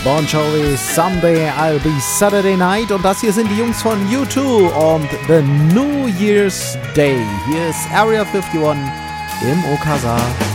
Bon Jovi, Someday I'll Be Saturday Night. Und das hier sind die Jungs von U2 und The New Year's Day. Hier ist Area 51 im Okasa.